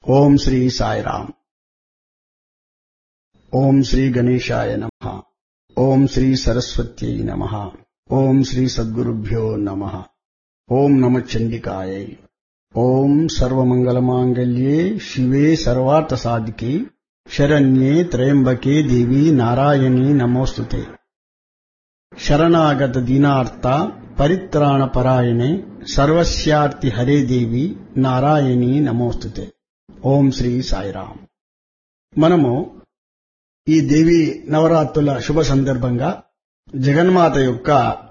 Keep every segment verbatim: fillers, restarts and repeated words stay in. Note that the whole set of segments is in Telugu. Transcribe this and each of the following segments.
ఓం శ్రీ సాయిరామ్. ఓం శ్రీ గణేశాయ నమః. ఓం శ్రీ సరస్వత్యై నమః. ఓం శ్రీ సద్గురుభ్యో నమః. ఓం నమః చండికాయై. ఓం సర్వమంగళమాంగళ్యే శివే సర్వార్థసాధికే శరణ్యే త్రయంబకే దేవి నారాయణీ నమోస్తుతే. శరణాగత దీనార్త పరిత్రాణ పరాయణే సర్వస్యార్తి హరే దేవి నారాయణీ నమోస్తుతే. ఓం శ్రీ సాయిరామ్. మనము ఈ దేవి నవరాత్రుల శుభ సందర్భంగా జగన్మాత యొక్క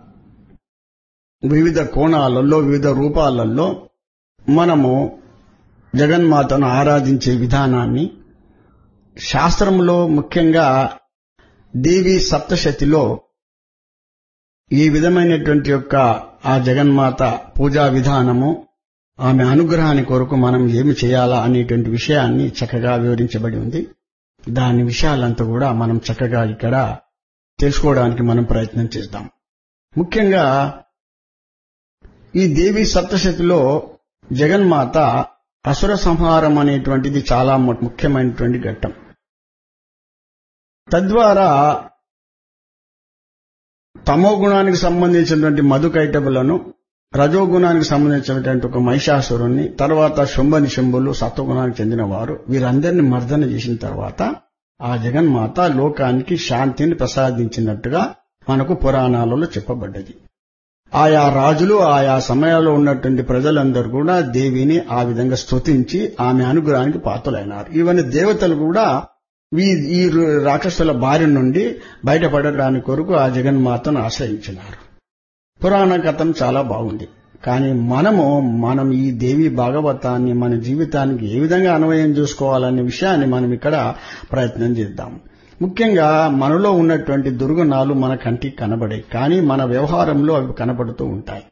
వివిధ కోణాలలో వివిధ రూపాలలో మనము జగన్మాతను ఆరాధించే విధానాన్ని శాస్త్రంలో ముఖ్యంగా దేవి సప్తశతిలో ఈ విధమైనటువంటి యొక్క ఆ జగన్మాత పూజా విధానము, ఆమె అనుగ్రహాన్ని కొరకు మనం ఏమి చేయాలా అనేటువంటి విషయాన్ని చక్కగా వివరించబడి ఉంది. దాని విషయాలంతా కూడా మనం చక్కగా ఇక్కడ తెలుసుకోవడానికి మనం ప్రయత్నం చేద్దాం. ముఖ్యంగా ఈ దేవి సప్తశతిలో జగన్మాత అసుర సంహారం అనేటువంటిది చాలా ముఖ్యమైనటువంటి ఘట్టం. తద్వారా తమో గుణానికి సంబంధించినటువంటి మధుకైటబులను, రజోగుణానికి సంబంధించినటువంటి ఒక మహిషాసురుణ్ణి, తర్వాత శుంభని శంభులు సత్వగుణానికి చెందిన వారు, వీరందరినీ మర్దన చేసిన తర్వాత ఆ జగన్మాత లోకానికి శాంతిని ప్రసాదించినట్టుగా మనకు పురాణాలలో చెప్పబడ్డది. ఆయా రాజులు ఆయా సమయాల్లో ఉన్నటువంటి ప్రజలందరూ కూడా దేవిని ఆ విధంగా స్తుతించి ఆమె అనుగ్రహానికి పాత్రులైనారు. ఈవెన్ దేవతలు కూడా ఈ రాక్షసుల బారి నుండి బయటపడడానికి కొరకు ఆ జగన్మాతను ఆశ్రయించినారు. పురాణ కథం చాలా బాగుంది. కానీ మనము మనం ఈ దేవి భాగవతాన్ని మన జీవితానికి ఏ విధంగా అన్వయం చేసుకోవాలనే విషయాన్ని మనం ఇక్కడ ప్రయత్నం చేద్దాం. ముఖ్యంగా మనలో ఉన్నటువంటి దుర్గుణాలు మన కంటికి కనబడే, కానీ మన వ్యవహారంలో అవి కనబడుతూ ఉంటాయి.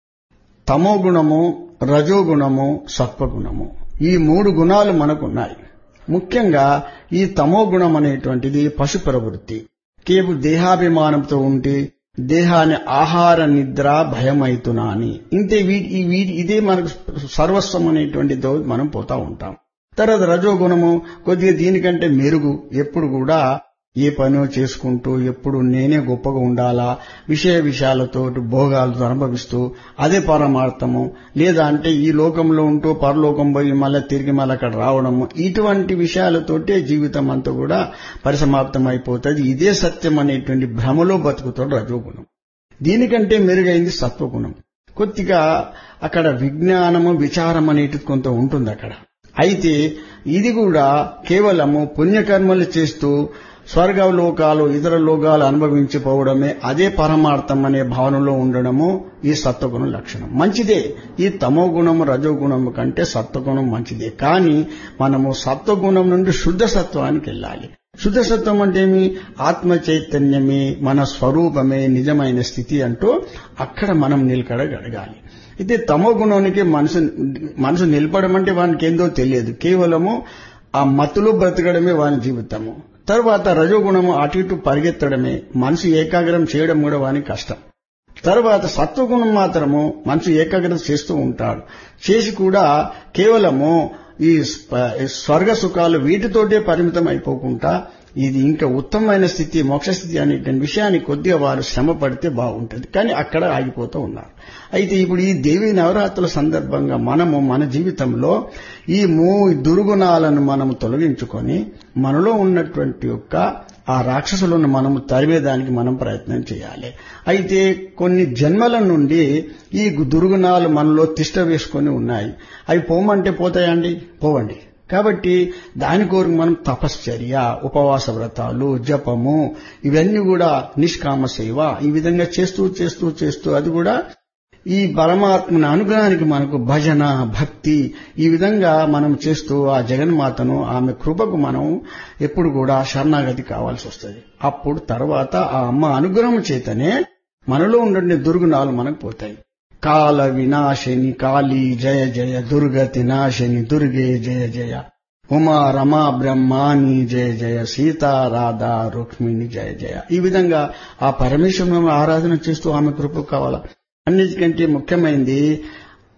తమో గుణము, రజోగుణము, సత్వగుణము, ఈ మూడు గుణాలు మనకున్నాయి. ముఖ్యంగా ఈ తమో గుణం అనేటువంటిది పశు ప్రవృత్తి, కేవలం దేహాభిమానంతో ఉంటే దేహాన్ని ఆహార నిద్ర భయమైతున్నా అని ఇంతే వీటి ఇదే మనకు సర్వస్వం అనేటువంటితో మనం పోతా ఉంటాం. తర్వాత రజోగుణము కొద్దిగా దీనికంటే మెరుగు, ఎప్పుడు కూడా ఏ పనో చేసుకుంటూ ఎప్పుడు నేనే గొప్పగా ఉండాలా, విషయ విషయాలతో భోగాలతో అనుభవిస్తూ అదే పరమార్థము, లేదా అంటే ఈ లోకంలో ఉంటూ పరలోకం పోయి మళ్ళీ తిరిగి మళ్ళీ అక్కడ రావడము, ఇటువంటి విషయాలతోటే జీవితం అంతా కూడా పరిసమాప్తం అయిపోతుంది. ఇదే సత్యం అనేటువంటి భ్రమలో బతుకుతాడు రజోగుణం. దీనికంటే మెరుగైంది సత్వగుణం. కొద్దిగా అక్కడ విజ్ఞానము విచారం అనేటిది కొంత ఉంటుంది అక్కడ. అయితే ఇది కూడా కేవలము పుణ్యకర్మలు చేస్తూ స్వర్గలోకాలు ఇతర లోకాలు అనుభవించిపోవడమే అదే పరమార్థం అనే భావనలో ఉండడము ఈ సత్వగుణం లక్షణం. మంచిదే, ఈ తమో గుణము రజోగుణము కంటే సత్వగుణం మంచిదే. కానీ మనము సత్వగుణం నుండి శుద్ధ సత్వానికి వెళ్ళాలి. శుద్ధ సత్వం అంటే ఏమి? ఆత్మ చైతన్యమే, మన స్వరూపమే నిజమైన స్థితి అంటూ అక్కడ మనం నిలకడగలగాలి. అయితే తమో గుణానికి మనసు మనసు నిలపడం అంటే వానికి ఏందో తెలియదు, కేవలము ఆ మత్తులో బ్రతకడమే వాని జీవితము. తర్వాత రజోగుణము అటు ఇటు పరిగెత్తడమే, మనసు ఏకాగ్రం చేయడం కూడా వానికి కష్టం. తర్వాత సత్వగుణం మాత్రము మనసు ఏకాగ్రత చేస్తూ ఉంటాడు, చేసి కూడా కేవలము ఈ స్వర్గ సుఖాలు వీటితోటే పరిమితం అయిపోకుండా ఇది ఇంకా ఉత్తమమైన స్థితి, మోక్షస్థితి అనేటువంటి విషయాన్ని కొద్దిగా వారు శ్రమ పడితే బాగుంటుంది. కానీ అక్కడ ఆగిపోతూ ఉన్నారు. అయితే ఇప్పుడు ఈ దేవి నవరాత్రుల సందర్భంగా మనము మన జీవితంలో ఈ మూ దుర్గుణాలను మనము తొలగించుకొని మనలో ఉన్నటువంటి యొక్క ఆ రాక్షసులను మనము తరిమేదానికి మనం ప్రయత్నం చేయాలి. అయితే కొన్ని జన్మల నుండి ఈ దుర్గుణాలు మనలో తిష్ట వేసుకొని ఉన్నాయి. అవి పోమంటే పోతాయండి? పోవండి. కాబట్టి దాని కోరకు మనం తపశ్చర్య, ఉపవాస వ్రతాలు, జపము, ఇవన్నీ కూడా నిష్కామ సేవ ఈ విధంగా చేస్తూ చేస్తూ చేస్తూ అది కూడా ఈ పరమాత్మని అనుగ్రహానికి మనకు భజన, భక్తి ఈ విధంగా మనం చేస్తూ ఆ జగన్మాతను ఆమె కృపకు మనం ఎప్పుడు కూడా శరణాగతి కావాల్సి వస్తుంది. అప్పుడు తర్వాత ఆ అమ్మ అనుగ్రహం చేతనే మనలో ఉండే దుర్గుణాలు మనకు పోతాయి. కాల వినాశిని కాళీ జయ జయ, దుర్గతి నాశిని దుర్గే జయ జయ, ఉమా రమా బ్రహ్మాని జయ జయ, సీతా రాధా రుక్మిణి జయ జయ. ఈ విధంగా ఆ పరమేశ్వరుని ఆరాధన చేస్తూ ఆమె కృప కావాలా. అన్నిటికంటే ముఖ్యమైనది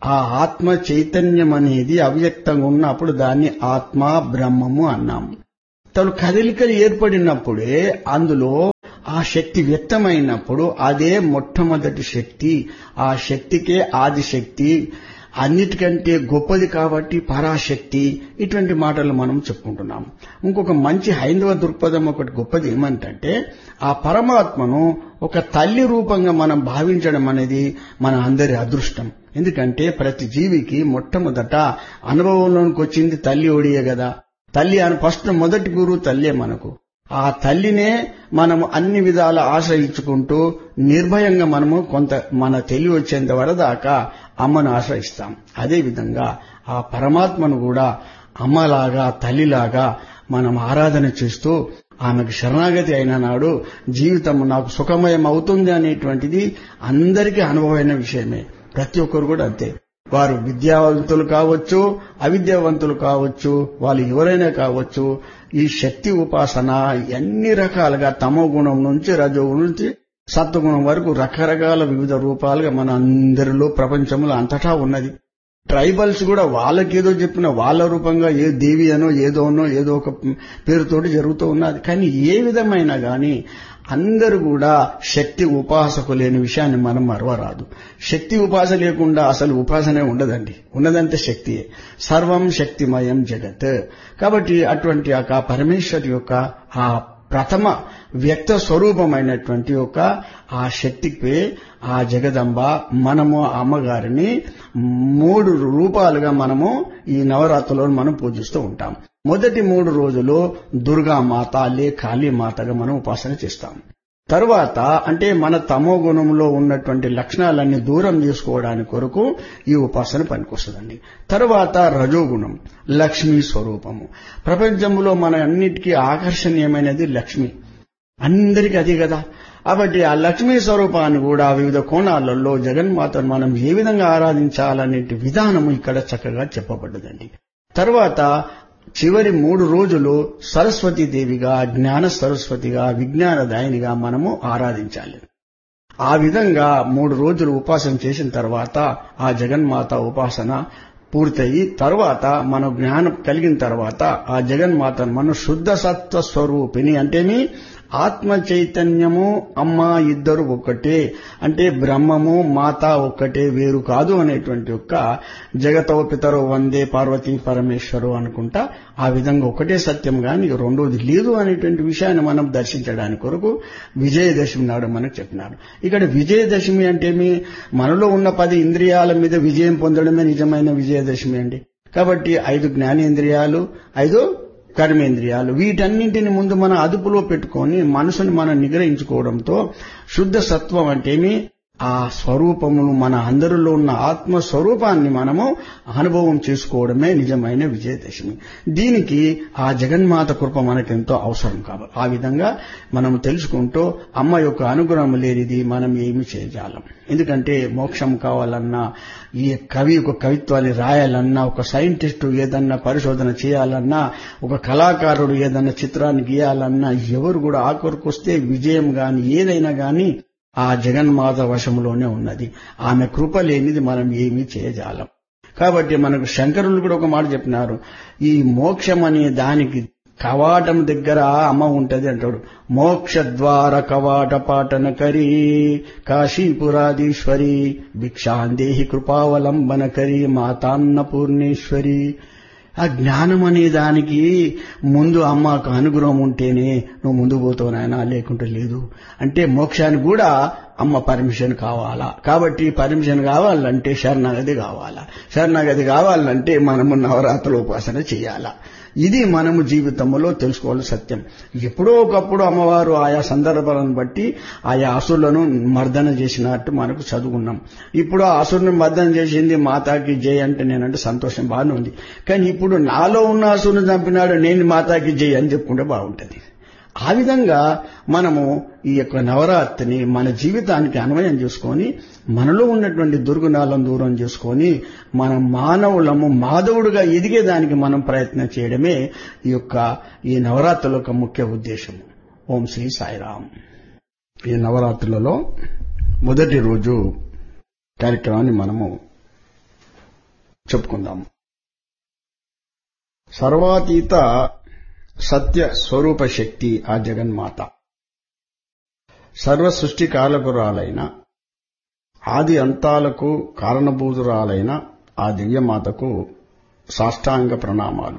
ఆ ఆత్మ చైతన్యం అనేది అవ్యక్తంగా ఉన్నప్పుడు దాన్ని ఆత్మ బ్రహ్మము అన్నాము. తను కదలికలు ఏర్పడినప్పుడే అందులో ఆ శక్తి వ్యక్తమైనప్పుడు అదే మొట్టమొదటి శక్తి. ఆ శక్తికే ఆది శక్తి, అన్నిటికంటే గొప్పది కాబట్టి పరాశక్తి. ఇటువంటి మాటలు మనం చెప్పుకుంటున్నాం. ఇంకొక మంచి హైందవ దృక్పథం ఒకటి గొప్పది ఏమంటే, ఆ పరమాత్మను ఒక తల్లి రూపంగా మనం భావించడం అనేది మన అందరి అదృష్టం. ఎందుకంటే ప్రతి జీవికి మొట్టమొదట అనుభవంలోనికి వచ్చింది తల్లి ఒడియే కదా. తల్లి అని ఫస్ట్ మొదటి గురువు తల్లే మనకు. ఆ తల్లినే మనము అన్ని విధాల ఆశ్రయించుకుంటూ నిర్భయంగా మనము కొంత మన తెలివి వచ్చేంత వరదాకా అమ్మను ఆశ్రయిస్తాం. అదేవిధంగా ఆ పరమాత్మను కూడా అమ్మలాగా తల్లిలాగా మనం ఆరాధన చేస్తూ ఆమెకు శరణాగతి అయిన నాడు జీవితం నాకు సుఖమయం అవుతుంది అనేటువంటిది అందరికీ అనుభవమైన విషయమే. ప్రతి ఒక్కరు కూడా అంతే. వారు విద్యావంతులు కావచ్చు, అవిద్యావంతులు కావచ్చు, వాళ్ళు ఎవరైనా కావచ్చు. ఈ శక్తి ఉపాసన ఎన్ని రకాలుగా తమో గుణం నుంచి రజోగుణం నుంచి సత్వగుణం వరకు రకరకాల వివిధ రూపాలుగా మన అందరిలో ప్రపంచంలో అంతటా ఉన్నది. ట్రైబల్స్ కూడా వాళ్ళకేదో చెప్పిన వాళ్ళ రూపంగా ఏ దేవి అనో ఏదోనో ఏదో ఒక పేరుతోటి జరుగుతూ ఉన్నది. కానీ ఏ విధమైన గాని అందరూ కూడా శక్తి ఉపాసకులేని విషయాన్ని మనం మరవరాదు. శక్తి ఉపాసన లేకుండా అసలు ఉపాసనే ఉండదండి. ఉన్నదంటే శక్తియే. సర్వం శక్తిమయం జగత్. కాబట్టి అటువంటి ఆ పరమేశ్వరి యొక్క ఆ ప్రథమ వ్యక్త స్వరూపమైనటువంటి యొక్క ఆ శక్తికి ఆ జగదంబ మనము అమ్మగారిని మూడు రూపాలుగా మనము ఈ నవరాత్రులలో మనం పూజిస్తూ ఉంటాం. మొదటి మూడు రోజులు దుర్గామాత లే కాళీమాతగా మనం ఉపాసన చేస్తాం. తరువాత అంటే మన తమో గుణంలో ఉన్నటువంటి లక్షణాలన్నీ దూరం చేసుకోవడానికి కొరకు ఈ ఉపాసన పనికొస్తుందండి. తరువాత రజోగుణం లక్ష్మీ స్వరూపము. ప్రపంచంలో మన అన్నిటికీ ఆకర్షణీయమైనది లక్ష్మి. అందరికీ అది కదా. కాబట్టి ఆ లక్ష్మీ స్వరూపాన్ని కూడా వివిధ కోణాలలో జగన్మాతను మనం ఏ విధంగా ఆరాధించాలనే విధానము ఇక్కడ చక్కగా చెప్పబడ్డదండి. తర్వాత చివరి మూడు రోజులు సరస్వతీదేవిగా, జ్ఞాన సరస్వతిగా, విజ్ఞానదాయినిగా మనము ఆరాధించాలి. ఆ విధంగా మూడు రోజులు ఉపాసన చేసిన తర్వాత ఆ జగన్మాత ఉపాసన పూర్తయి తర్వాత మన జ్ఞానం కలిగిన తర్వాత ఆ జగన్మాతను మనం శుద్ధ సత్వ స్వరూపిణి అంటేమి ఆత్మ చైతన్యము అమ్మ ఇద్దరు ఒక్కటే, అంటే బ్రహ్మము మాత ఒక్కటే, వేరు కాదు అనేటువంటి యొక్క జగతో పితరో వందే పార్వతీ పరమేశ్వరు అనుకుంటా ఆ విధంగా ఒకటే సత్యం గాని రెండోది లేదు అనేటువంటి విషయాన్ని మనం దర్శించడానికి కొరకు విజయదశమి నాడు మనకు చెప్పినారు. ఇక్కడ విజయదశమి అంటేమి మనలో ఉన్న పది ఇంద్రియాల మీద విజయం పొందడమే నిజమైన విజయదశమి అండి. కాబట్టి ఐదు జ్ఞానేంద్రియాలు, ఐదు కర్మేంద్రియాలు, వీటన్నింటిని ముందు మన అదుపులో పెట్టుకొని మనసుని మనం నిగ్రహించుకోవడంతో శుద్ధ సత్వం అంటేమి ఆ స్వరూపమును మన అందరిలో ఉన్న ఆత్మ స్వరూపాన్ని మనము అనుభవం చేసుకోవడమే నిజమైన విజయదశమి. దీనికి ఆ జగన్మాత కృప మనకెంతో అవసరం కాబట్టి ఆ విధంగా మనం తెలుసుకుంటూ అమ్మ యొక్క అనుగ్రహం లేనిది మనం ఏమి చేయజాలం. ఎందుకంటే మోక్షం కావాలన్నా, ఈ కవి ఒక కవిత్వాన్ని రాయాలన్నా, ఒక సైంటిస్టు ఏదన్నా పరిశోధన చేయాలన్నా, ఒక కళాకారుడు ఏదన్నా చిత్రాన్ని గీయాలన్నా ఎవరు కూడా ఆ కొరకు వస్తే విజయం గాని ఏదైనా గాని ఆ జగన్మాత వశంలోనే ఉన్నది. ఆమె కృప లేనిది మనం ఏమీ చేయజాలం. కాబట్టి మనకు శంకరులు కూడా ఒక మాట చెప్పినారు, ఈ మోక్షం అనే దానికి కవాటం దగ్గర అమ్మ ఉంటది అంటాడు. మోక్ష ద్వార కవాట పాటన కరీ కాశీపురాధీశ్వరి భిక్షాందేహి కృపావలంబన కరీ మాతాన్న పూర్ణేశ్వరి. ఆ జ్ఞానం అనే దానికి ముందు అమ్మకు అనుగ్రహం ఉంటేనే నువ్వు ముందు పోతావు నాయనా, లేకుంటే లేదు. అంటే మోక్షానికి కూడా అమ్మ పర్మిషన్ కావాలా. కాబట్టి పర్మిషన్ కావాలంటే శరణాగతి కావాలా. శరణాగతి కావాలంటే మనము నవరాత్రుల ఉపాసన చేయాలా. ఇది మనము జీవితంలో తెలుసుకోవాలి సత్యం. ఎప్పుడో ఒకప్పుడు అమ్మవారు ఆయా సందర్భాలను బట్టి ఆయా అసురులను మర్దన చేసినట్టు మనకు చదువుకున్నాం. ఇప్పుడు ఆ అసురుని మర్దన చేసింది మాతాకి జై అంటే నేనంటే సంతోషం బాగానే ఉంది. కానీ ఇప్పుడు నాలో ఉన్న అసురుని చంపినాడు నేను మాతాకి జై అని చెప్పుకుంటే బాగుంటుంది. ఆ విధంగా మనము ఈ యొక్క నవరాత్రిని మన జీవితానికి అన్వయం చేసుకొని మనలో ఉన్నటువంటి దుర్గుణాలను దూరం చేసుకొని మన మానవులము మాధవుడుగా ఎదిగేదానికి మనం ప్రయత్నం చేయడమే ఈ యొక్క ఈ నవరాత్రుల యొక్క ముఖ్య ఉద్దేశం. ఓం శ్రీ సాయిరామ్. ఈ నవరాత్రులలో మొదటి రోజు కార్యక్రమాన్ని మనము చెప్పుకుందాము. సర్వాతీత సత్య స్వరూప శక్తి ఆ జగన్మాత. సర్వ సృష్టికారకురాలైన ఆది అంతాలకు కారణభూతురాలైన ఆ దివ్యమాతకు సాష్టాంగ ప్రణామాలు.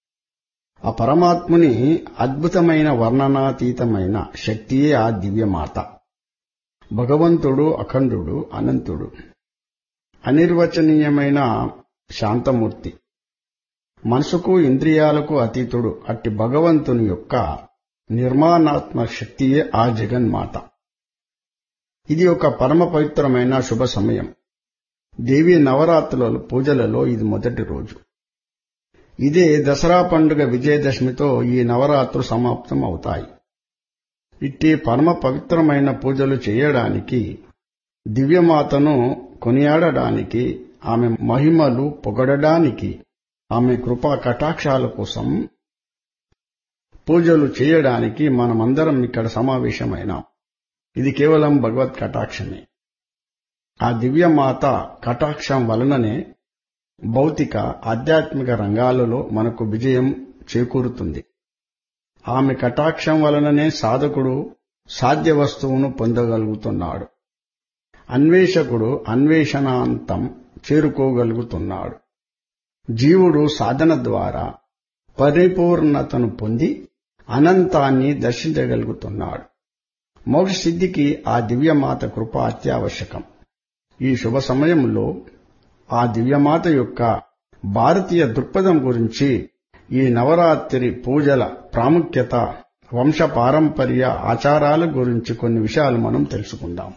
ఆ పరమాత్ముని అద్భుతమైన వర్ణనాతీతమైన శక్తియే ఆ దివ్యమాత. భగవంతుడు అఖండుడు, అనంతుడు, అనిర్వచనీయమైన శాంతమూర్తి, మనసుకు ఇంద్రియాలకు అతీతుడు. అట్టి భగవంతుని యొక్క నిర్మాణాత్మక శక్తియే ఆ జగన్మాత. ఇది ఒక పరమ పవిత్రమైన శుభ సమయం. దేవీ నవరాత్రుల పూజలలో ఇది మొదటి రోజు. ఇదే దసరా పండుగ విజయదశమితో ఈ నవరాత్రులు సమాప్తం అవుతాయి. ఇట్టి పరమ పవిత్రమైన పూజలు చేయడానికి, దివ్యమాతను కొనియాడడానికి, ఆమె మహిమలు పొగడడానికి, ఆమె కృపా కటాక్షాల కోసం పూజలు చేయడానికి మనమందరం ఇక్కడ సమావేశమైనాం. ఇది కేవలం భగవత్ కటాక్షమే. ఆ దివ్యమాత కటాక్షం వలననే భౌతిక ఆధ్యాత్మిక రంగాలలో మనకు విజయం చేకూరుతుంది. ఆమె కటాక్షం వలననే సాధకుడు సాధ్య వస్తువును పొందగలుగుతున్నాడు. అన్వేషకుడు అన్వేషణాంతం చేరుకోగలుగుతున్నాడు. జీవుడు సాధన ద్వారా పరిపూర్ణతను పొంది అనంతాన్ని దర్శించగలుగుతున్నాడు. మోక్షసిద్ధికి ఆ దివ్యమాత కృప అత్యావశ్యకం. ఈ శుభ సమయంలో ఆ దివ్యమాత యొక్క భారతీయ దృక్పథం గురించి, ఈ నవరాత్రి పూజల ప్రాముఖ్యత, వంశ పారంపర్య ఆచారాల గురించి కొన్ని విషయాలు మనం తెలుసుకుందాం.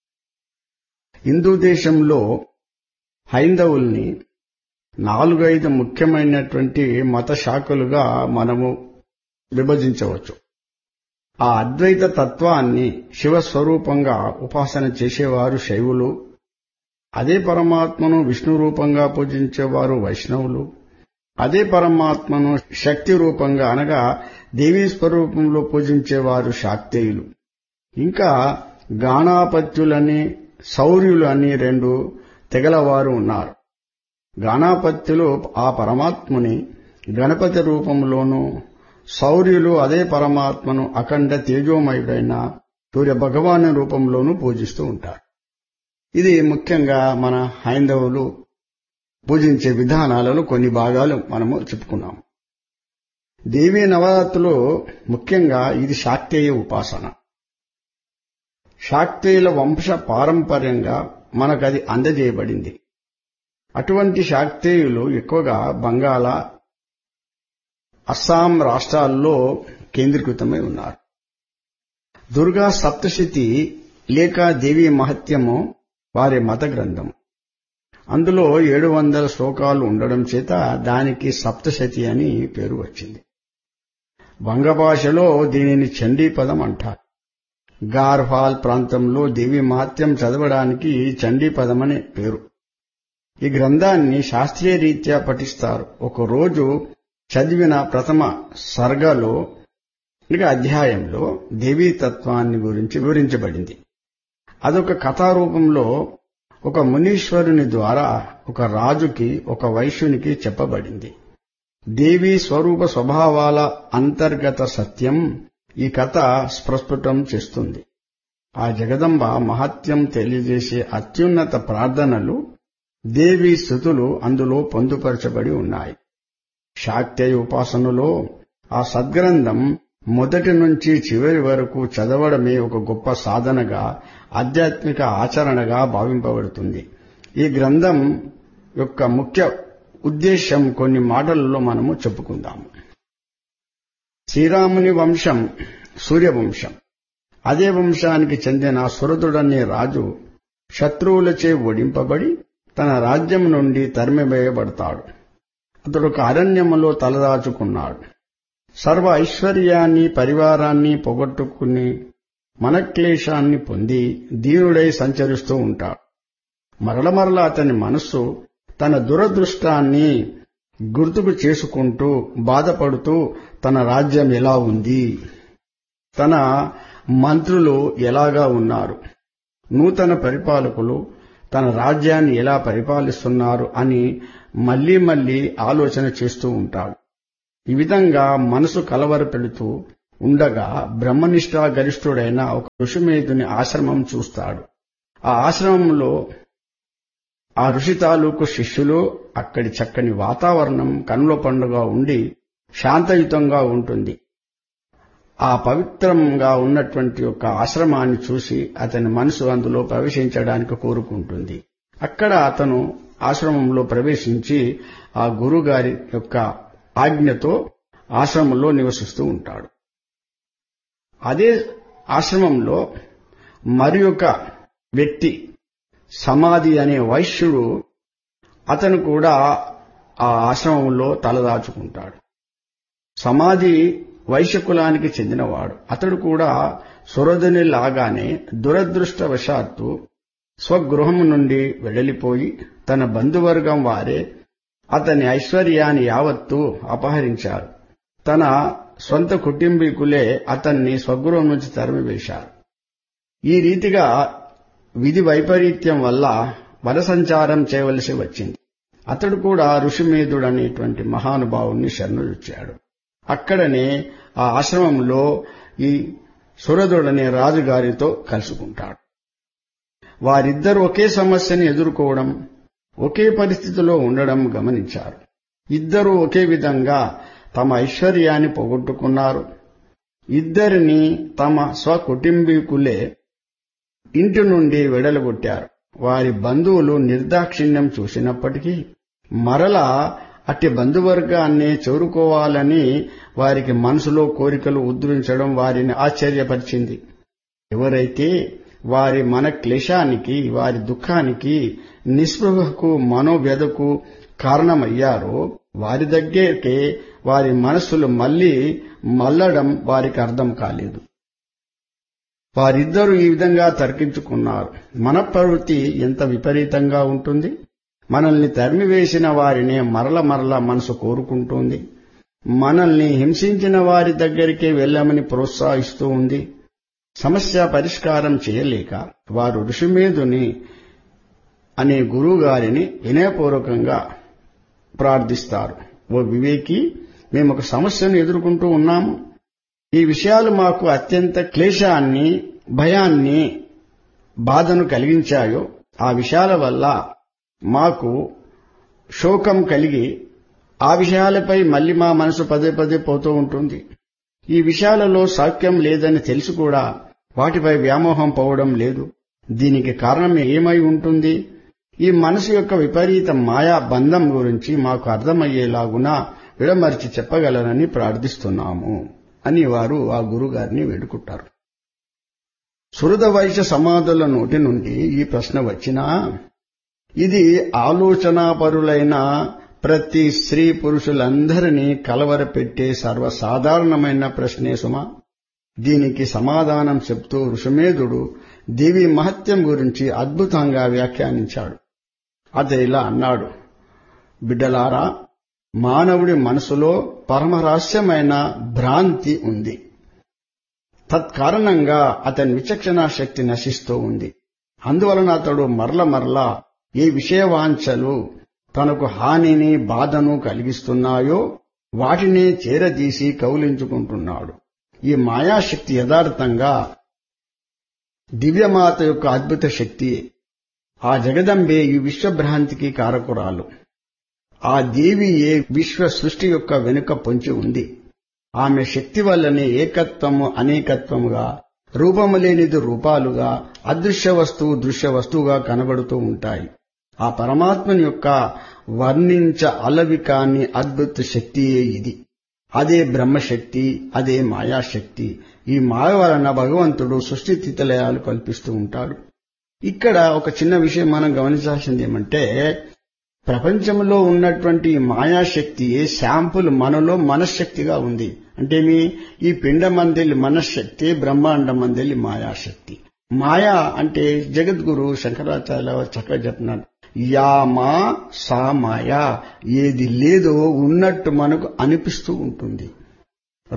హిందూ దేశంలో హైందవుల్ని నాలుగైదు ముఖ్యమైనటువంటి మత శాఖలుగా మనము విభజించవచ్చు. ఆ అద్వైత తత్వాన్ని శివస్వరూపంగా ఉపాసన చేసేవారు శైవులు, అదే పరమాత్మను విష్ణు రూపంగా పూజించేవారు వైష్ణవులు, అదే పరమాత్మను శక్తి రూపంగా అనగా దేవీ స్వరూపంలో పూజించేవారు శాక్తేయులు, ఇంకా గాణాపత్యులని శౌర్యులు అని రెండు తెగలవారు ఉన్నారు. గాణాపత్యులు ఆ పరమాత్ముని గణపతి రూపంలోనూ, శౌర్యులు అదే పరమాత్మను అఖండ తేజోమయుడైన సూర్య భగవాను రూపంలోనూ పూజిస్తూ ఉంటారు. ఇది ముఖ్యంగా మన హైందవులు పూజించే విధానాలలో కొన్ని భాగాలు మనము చెప్పుకున్నాం. దేవీ నవరాత్రులు ముఖ్యంగా ఇది శాక్తేయ ఉపాసన. శాక్తేయుల వంశ పారంపర్యంగా మనకది అందజేయబడింది. అటువంటి శాక్తేయులు ఎక్కువగా బంగాళ, అస్సాం రాష్ట్రాల్లో కేంద్రీకృతమై ఉన్నారు. దుర్గా సప్తశతి లేక దేవీ మహత్యము వారి మత గ్రంథం. అందులో ఏడు వందల శ్లోకాలు ఉండడం చేత దానికి సప్తశతి అని పేరు వచ్చింది. వంగ భాషలో దీనిని చండీపదం అంటారు. గార్వాల్ ప్రాంతంలో దేవీ మహత్యం చదవడానికి చండీపదమనే పేరు. ఈ గ్రంథాన్ని శాస్త్రీయ రీత్యా పఠిస్తారు. ఒకరోజు చదివిన ప్రథమ సర్గలో ఇక అధ్యాయంలో దేవీతత్వాన్ని గురించి వివరించబడింది. అదొక కథారూపంలో ఒక మునీశ్వరుని ద్వారా ఒక రాజుకి, ఒక వైశ్యునికి చెప్పబడింది. దేవీ స్వరూప స్వభావాల అంతర్గత సత్యం ఈ కథ స్పష్టం చేస్తుంది. ఆ జగదంబ మహత్యం తెలియజేసే అత్యున్నత ప్రార్థనలు, దేవీ స్తుతులు అందులో పొందుపరచబడి ఉన్నాయి. శాక్తేయ ఉపాసనలో ఆ సద్గ్రంథం మొదటి నుంచి చివరి వరకు చదవడమే ఒక గొప్ప సాధనగా, ఆధ్యాత్మిక ఆచరణగా భావింపబడుతుంది. ఈ గ్రంథం యొక్క ముఖ్య ఉద్దేశ్యం కొన్ని మాటలలో మనము చెప్పుకుందాము. శ్రీరాముని వంశం సూర్యవంశం. అదే వంశానికి చెందిన సురదుడనే రాజు శత్రువులచే ఓడింపబడి తన రాజ్యం నుండి తరిమివేయబడతాడు. అతడు ఒక అరణ్యములో తలదాచుకున్నాడు. సర్వ ఐశ్వర్యాన్ని, పరివారాన్ని పొగొట్టుకుని మనక్లేశాన్ని పొంది దీనుడై సంచరిస్తూ ఉంటాడు. మరల మరల అతని మనస్సు తన దురదృష్టాన్ని గుర్తుకు చేసుకుంటూ బాధపడుతూ తన రాజ్యం ఎలా ఉంది, తన మంత్రులు ఎలాగా ఉన్నారు, నూతన పరిపాలకులు తన రాజ్యాన్ని ఎలా పరిపాలిస్తున్నారు అని మళ్లీ మళ్లీ ఆలోచన చేస్తూ ఉంటాడు. ఈ విధంగా మనసు కలవర పెడుతూ ఉండగా బ్రహ్మనిష్ఠా గరిష్ఠుడైన ఒక ఋషిమేధుని ఆశ్రమం చూస్తాడు. ఆ ఆశ్రమంలో ఆ ఋషి తాలూకు శిష్యులు, అక్కడి చక్కని వాతావరణం కన్నుల పండుగ ఉండి శాంతయుతంగా ఉంటుంది. ఆ పవిత్రంగా ఉన్నటువంటి ఒక ఆశ్రమాన్ని చూసి అతని మనసు అందులో ప్రవేశించడానికి కోరుకుంటుంది. అక్కడ అతను ఆశ్రమంలో ప్రవేశించి ఆ గురుగారి యొక్క ఆజ్ఞతో ఆశ్రమంలో నివసిస్తూ ఉంటాడు. అదే ఆశ్రమంలో మరి ఒక వ్యక్తి సమాధి అనే వైశ్యుడు, అతను కూడా ఆ ఆశ్రమంలో తలదాచుకుంటాడు. సమాధి వైశ్యకులానికి చెందినవాడు. అతడు కూడా సురధుని లాగానే దురదృష్టవశాత్తు స్వగృహం నుండి వెడలిపోయి తన బంధువర్గం వారే అతని ఐశ్వర్యాన్ని యావత్తూ అపహరించారు. తన స్వంత కుటుంబీకులే అతన్ని స్వగృహం నుంచి తరిమివేశారు. ఈ రీతిగా విధి వైపరీత్యం వల్ల వనసంచారం చేయవలసి వచ్చింది. అతడు కూడా ఋషిమేధుడనేటువంటి మహానుభావుణ్ణి శరణుజొచ్చాడు. అక్కడనే ఆ ఆశ్రమంలో ఈ సురధుడనే రాజుగారితో కలుసుకుంటాడు. వారిద్దరూ ఒకే సమస్యని ఎదుర్కోవడం, ఒకే పరిస్థితిలో ఉండడం గమనించారు. ఇద్దరూ ఒకే విధంగా తమ ఐశ్వర్యాన్ని పోగొట్టుకున్నారు. ఇద్దరిని తమ స్వకుటుంబీకులే ఇంటి నుండి వెడలగొట్టారు. వారి బంధువులు నిర్దాక్షిణ్యం చూసినప్పటికీ మరలా అట్టి బంధువర్గాన్ని చేరుకోవాలని వారికి మనసులో కోరికలు ఉద్ధరించడం వారిని ఆశ్చర్యపరిచింది. ఎవరైతే వారి మన క్లేశానికి, వారి దుఃఖానికి, నిస్పృహకు, మనోవ్యధకు కారణమయ్యారో వారి దగ్గరికే వారి మనస్సులు మళ్లీ మళ్లడం వారికి అర్థం కాలేదు. వారిద్దరూ ఈ విధంగా తర్కించుకున్నారు. మన ప్రవృత్తి ఎంత విపరీతంగా ఉంటుంది. మనల్ని తరిమివేసిన వారినే మరల మరల మనసు కోరుకుంటోంది. మనల్ని హింసించిన వారి దగ్గరికే వెళ్లమని ప్రోత్సహిస్తూ ఉంది. సమస్య పరిష్కారం చేయలేక వారు ఋషిమేధుని అనే గురువుగారిని వినయపూర్వకంగా ప్రార్థిస్తారు. ఓ వివేకి, మేము ఒక సమస్యను ఎదుర్కొంటూ ఉన్నాము. ఈ విషయాలు మాకు అత్యంత క్లేశాన్ని, భయాన్ని, బాధను కలిగించాయో ఆ విషయాల వల్ల మాకు శోకం కలిగి ఆ విషయాలపై మళ్లీ మా మనసు పదే పదే పోతూ ఉంటుంది. ఈ విషయాలలో సౌఖ్యం లేదని తెలిసి కూడా వాటిపై వ్యామోహం పోవడం లేదు. దీనికి కారణం ఏమై ఉంటుంది? ఈ మనసు యొక్క విపరీత మాయా బంధం గురించి మాకు అర్థమయ్యేలాగునా విడమర్చి చెప్పగలరని ప్రార్థిస్తున్నాము అని వారు ఆ గురుగారిని వేడుకుంటారు. సురధ వైశ్య సమాధుల నోటి నుండి ఈ ప్రశ్న వచ్చినా ఇది ఆలోచనాపరులైన ప్రతి స్త్రీ పురుషులందరినీ కలవరపెట్టే సర్వసాధారణమైన ప్రశ్నే సుమా. దీనికి సమాధానం చెప్తూ ఋషిమేధుడు దేవి మహత్యం గురించి అద్భుతంగా వ్యాఖ్యానించాడు. అతడు ఇలా అన్నాడు: బిడ్డలారా, మానవుడి మనసులో పరమరహస్యమైన భ్రాంతి ఉంది. తత్కారణంగా అతని విచక్షణా శక్తి నశిస్తూ ఉంది. అందువలన అతడు మరల మరల ఏ విషయవాంఛలు తనకు హానిని, బాధను కలిగిస్తున్నాయో వాటిని చేరదీసి కౌలించుకుంటున్నాడు. ఈ మాయాశక్తి యథార్థంగా దివ్యమాత యొక్క అద్భుత శక్తి. ఆ జగదంబే ఈ విశ్వభ్రాంతికి కారకురాలు. ఆ దేవియే విశ్వ సృష్టి యొక్క వెనుక పొంచి ఉంది. ఆమె శక్తి వల్లనే ఏకత్వము అనేకత్వముగా, రూపము లేనిది రూపాలుగా, అదృశ్య వస్తువు దృశ్య వస్తువుగా కనబడుతూ ఉంటాయి. ఆ పరమాత్మని యొక్క వర్ణించ అలవి కాని అద్భుత శక్తియే ఇది. అదే బ్రహ్మశక్తి, అదే మాయాశక్తి. ఈ మాయ వలన భగవంతుడు సృష్టి స్థితిలయాలు కల్పిస్తూ ఉంటాడు. ఇక్కడ ఒక చిన్న విషయం మనం గమనించాల్సింది ఏమంటే, ప్రపంచంలో ఉన్నటువంటి మాయాశక్తియే శాంపుల్ మనలో మనశ్శక్తిగా ఉంది. అంటే మీ ఈ పిండమందలి మనశ్శక్తి, బ్రహ్మాండమందలి మాయాశక్తి. మాయా అంటే జగద్గురు శంకరాచార్య చక్కగా చెప్తున్నాడు, యా మా సా మాయా. ఏది లేదో ఉన్నట్టు మనకు అనిపిస్తూ ఉంటుంది.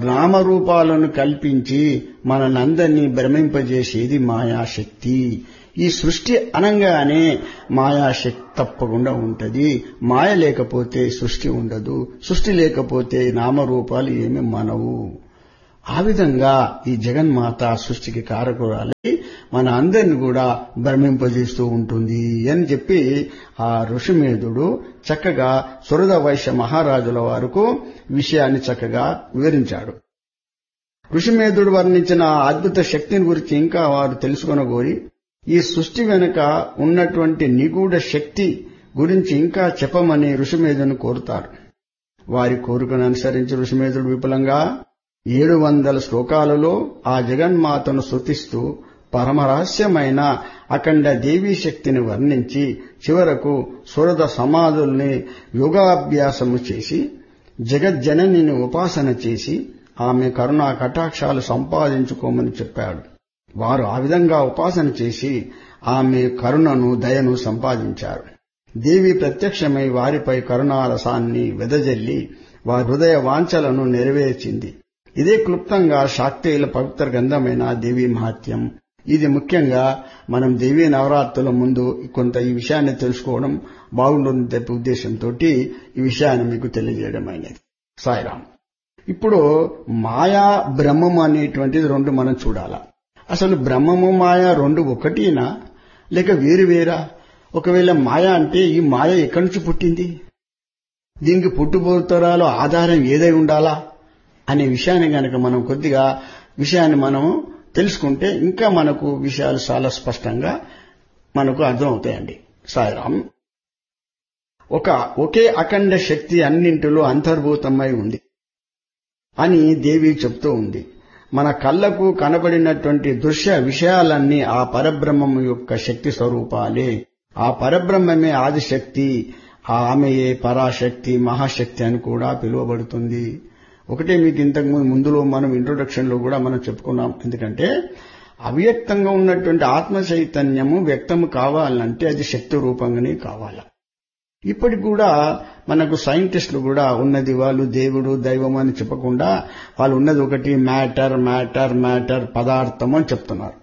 నామరూపాలను కల్పించి మనందరినీ భ్రమింపజేసేది మాయాశక్తి. ఈ సృష్టి అనంగానే మాయాశక్తి తప్పకుండా ఉంటది. మాయ లేకపోతే సృష్టి ఉండదు, సృష్టి లేకపోతే నామరూపాలు ఏమి మనవు. ఆ విధంగా ఈ జగన్మాత సృష్టికి కారకురాలి మన అందరిని కూడా భ్రమింపజేస్తూ ఉంటుంది అని చెప్పి ఆ ఋషిమేధుడు చక్కగా సురద వైశ్య మహారాజుల వారికి విషయాన్ని చక్కగా వివరించాడు. ఋషిమేధుడు వర్ణించిన అద్భుత శక్తిని గురించి ఇంకా వారు తెలుసుకొనగోరి ఈ సృష్టి వెనుక ఉన్నటువంటి నిగూఢ శక్తి గురించి ఇంకా చెప్పమని ఋషిమేధుని కోరుతారు. వారి కోరికను అనుసరించి ఋషిమేధుడు విపులంగా ఏడు వందల శ్లోకాలలో ఆ జగన్మాతను స్తుతిస్తూ పరమరహస్యమైన అఖండ దేవీ శక్తిని వర్ణించి చివరకు సురద సమాధుల్ని యోగాభ్యాసము చేసి జగజ్జననిని ఉపాసన చేసి ఆమె కరుణా కటాక్షాలు సంపాదించుకోమని చెప్పాడు. వారు ఆ విధంగా ఉపాసన చేసి ఆమె కరుణను దయను సంపాదించారు. దేవి ప్రత్యక్షమై వారిపై కరుణారసాన్ని వెదజల్లి వారి హృదయ వాంఛలను నెరవేర్చింది. ఇదే క్లుప్తంగా శాక్తేయుల పవిత్ర గ్రంథమైన దేవీ మహాత్యం. ఇది ముఖ్యంగా మనం దేవీ నవరాత్రుల ముందు కొంత ఈ విషయాన్ని తెలుసుకోవడం బాగుంటుంది ఉద్దేశంతో ఈ విషయాన్ని మీకు తెలియజేయడమైనది. సాయిరాం. ఇప్పుడు మాయా బ్రహ్మము అనేటువంటిది రెండు మనం చూడాలా. అసలు బ్రహ్మము మాయ రెండు ఒకటినా లేక వేరు వేరా? ఒకవేళ మాయ అంటే ఈ మాయ ఎక్కడి నుంచి పుట్టింది, దీనికి పుట్టుబోతరాలు ఆధారం ఏదై ఉండాలా అనే విషయాన్ని గనక మనం కొద్దిగా విషయాన్ని మనం తెలుసుకుంటే ఇంకా మనకు విషయాలు చాలా స్పష్టంగా మనకు అర్థమవుతాయండి. సాయిరాం. ఒక ఒకే అఖండ శక్తి అన్నింటిలో అంతర్భూతమై ఉంది అని దేవి చెప్తూ ఉంది. మన కళ్లకు కనబడినటువంటి దృశ్య విషయాలన్నీ ఆ పరబ్రహ్మము యొక్క శక్తి స్వరూపాలే. ఆ పరబ్రహ్మమే ఆదిశక్తి, ఆమెయే పరాశక్తి, మహాశక్తి అని కూడా పిలువబడుతుంది. ఒకటే మీకు ఇంతకు ముందులో మనం ఇంట్రొడక్షన్ లో కూడా మనం చెప్పుకున్నాం. ఎందుకంటే అవ్యక్తంగా ఉన్నటువంటి ఆత్మ చైతన్యము వ్యక్తము కావాలంటే అది శక్తి రూపంగానే కావాలి. ఇప్పటికి కూడా మనకు సైంటిస్టులు కూడా ఉన్నది వాళ్ళు దేవుడు దైవం అని చెప్పకుండా వాళ్ళు ఉన్నది ఒకటి మ్యాటర్ మ్యాటర్ మ్యాటర్ పదార్థము అని చెప్తున్నారు.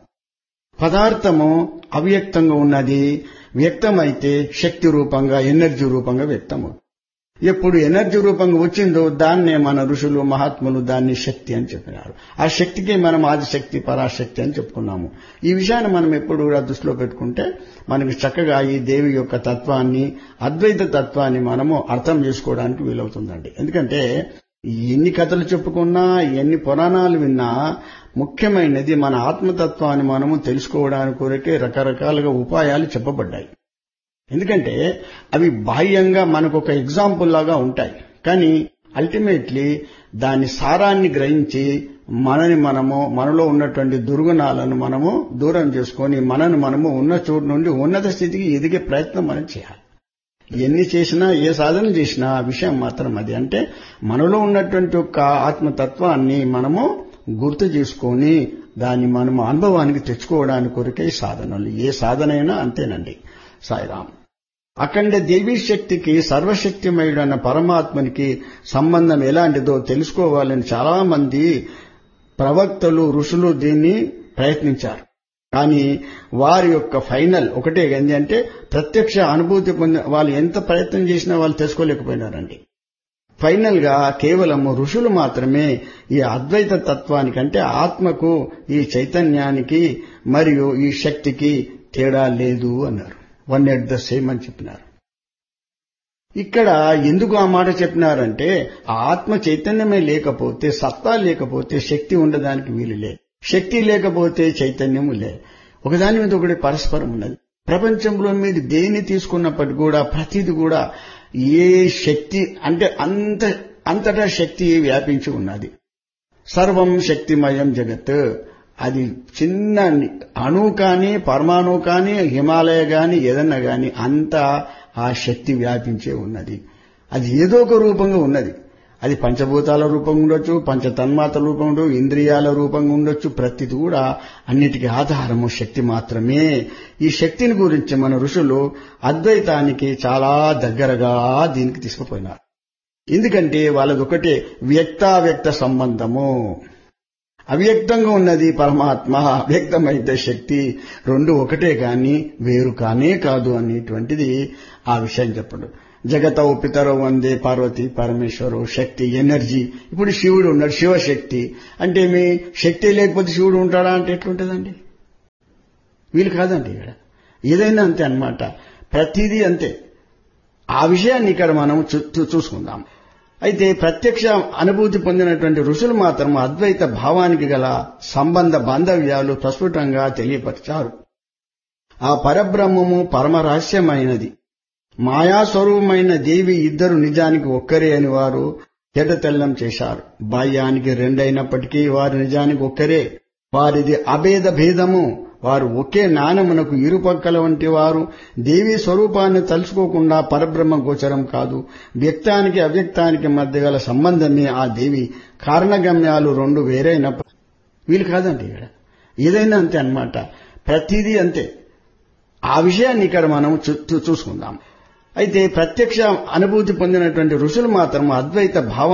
పదార్థము అవ్యక్తంగా ఉన్నది వ్యక్తమైతే శక్తి రూపంగా ఎనర్జీ రూపంగా వ్యక్తమవుతుంది. ఎప్పుడు ఎనర్జీ రూపంగా వచ్చిందో దాన్నే మన ఋషులు మహాత్ములు దాన్ని శక్తి అని చెప్పినారు. ఆ శక్తికి మనం ఆదిశక్తి పరాశక్తి అని చెప్పుకున్నాము. ఈ విషయాన్ని మనం ఎప్పుడు కూడా దృష్టిలో పెట్టుకుంటే మనకి చక్కగా ఈ దేవి యొక్క తత్వాన్ని అద్వైత తత్వాన్ని మనము అర్థం చేసుకోవడానికి వీలవుతుందండి. ఎందుకంటే ఎన్ని కథలు చెప్పుకున్నా ఎన్ని పురాణాలు విన్నా ముఖ్యమైనది మన ఆత్మతత్వాన్ని మనము తెలుసుకోవడానికి కొరకే రకరకాలుగా ఉపాయాలు చెప్పబడ్డాయి. ఎందుకంటే అవి బాహ్యంగా మనకు ఒక ఎగ్జాంపుల్ లాగా ఉంటాయి, కానీ అల్టిమేట్లీ దాని సారాన్ని గ్రహించి మనని మనము మనలో ఉన్నటువంటి దుర్గుణాలను మనము దూరం చేసుకొని మనను మనము ఉన్న చోటు నుండి ఉన్నత స్థితికి ఎదిగే ప్రయత్నం మనం చేయాలి. ఎన్ని చేసినా ఏ సాధన చేసినా విషయం మాత్రం అది. అంటే మనలో ఉన్నటువంటి ఒక ఆత్మతత్వాన్ని మనము గుర్తు చేసుకొని దాన్ని మనము అనుభవానికి తెచ్చుకోవడానికి కొరకే సాధనలు. ఏ సాధనైనా అంతేనండి. సాయిరాం. అఖండ దేవీ శక్తికి సర్వశక్తిమయుడన్న పరమాత్మనికి సంబంధం ఎలాంటిదో తెలుసుకోవాలని చాలా మంది ప్రవక్తలు ఋషులు దీన్ని ప్రయత్నించారు. కానీ వారి యొక్క ఫైనల్ ఒకటే ఏంటి అంటే ప్రత్యక్ష అనుభూతి పొంది వాళ్ళు ఎంత ప్రయత్నం చేసినా వాళ్ళు తెలుసుకోలేకపోయినారండి. ఫైనల్ గా కేవలం ఋషులు మాత్రమే ఈ అద్వైత తత్వానికంటే ఆత్మకు ఈ చైతన్యానికి మరియు ఈ శక్తికి తేడా లేదు అన్నారు. వన్ ఎట్ ద సేమ్ అని చెప్పినారు. ఇక్కడ ఎందుకు ఆ మాట చెప్పినారంటే ఆత్మ చైతన్యమే లేకపోతే సత్తా లేకపోతే శక్తి ఉండడానికి వీలు లేదు. శక్తి లేకపోతే చైతన్యము లేదు. ఒకదాని మీద ఒకటి పరస్పరం ఉన్నది. ప్రపంచంలో మీరు దేన్ని తీసుకున్నప్పటికీ కూడా ప్రతిది కూడా ఏ శక్తి అంటే అంత అంతటా శక్తి వ్యాపించి ఉన్నది. సర్వం శక్తిమయం జగత్. అది చిన్న అణువు కానీ పరమాణువు కానీ హిమాలయ కానీ ఏదన్నా కానీ అంతా ఆ శక్తి వ్యాపించే ఉన్నది. అది ఏదో ఒక రూపంగా ఉన్నది. అది పంచభూతాల రూపంగా ఉండొచ్చు, పంచతన్మాత రూపంగా ఉండొచ్చు, ఇంద్రియాల రూపంగా ఉండొచ్చు. ప్రతిది కూడా అన్నిటికీ ఆధారము శక్తి మాత్రమే. ఈ శక్తిని గురించి మన ఋషులు అద్వైతానికి చాలా దగ్గరగా దీనికి తీసుకుపోయినారు. ఎందుకంటే వాళ్ళదొకటే వ్యక్తావ్యక్త సంబంధము. అవ్యక్తంగా ఉన్నది పరమాత్మ, అవ్యక్తమైతే శక్తి, రెండు ఒకటే కాని వేరు కానే కాదు అనేటువంటిది ఆ విషయం చెప్పడు. జగత పితరో వందే పార్వతి పరమేశ్వరు, శక్తి ఎనర్జీ. ఇప్పుడు శివుడు ఉన్నాడు, శివశక్తి అంటే మీ శక్తి లేకపోతే శివుడు ఉంటాడా అంటే ఎట్లుంటుందండి? వీలు కాదండి. ఇక్కడ ఏదైనా అంతే అన్నమాట, ప్రతిదీ అంతే. ఆ విషయాన్ని ఇక్కడ మనం చూసుకుందాం. అయితే ప్రత్యక్ష అనుభూతి పొందినటువంటి ఋషులు మాత్రం అద్వైత భావానికి గల సంబంధ బాంధవ్యాలు ప్రస్ఫుటంగా తెలియపరిచారు. ఆ పరబ్రహ్మము పరమరహస్యమైనది, మాయాస్వరూపమైన దేవి ఇద్దరు నిజానికి ఒక్కరే అని వారు తెల్లతెల్లం చేశారు. బాహ్యానికి రెండైనప్పటికీ వారు నిజానికి ఒక్కరే. వారిది అభేద భేదము. వారు ఒకే నాణమునకు ఇరుపక్కల వంటి వారు. దేవీ స్వరూపాన్ని తలుచుకోకుండా పరబ్రహ్మ గోచరం కాదు. వ్యక్తానికి అవ్యక్తానికి మధ్య గల సంబంధమే ఆ దేవి. కారణగమ్యాలు రెండు వేరైనప్పుడు వీలు కాదండి. ఇక్కడ ఏదైనా అంతే అన్నమాట, ప్రతిదీ అంతే. ఆ విషయాన్ని ఇక్కడ మనం చూసుకుందాం. అయితే ప్రత్యక్ష అనుభూతి పొందినటువంటి ఋషులు మాత్రం అద్వైత భావం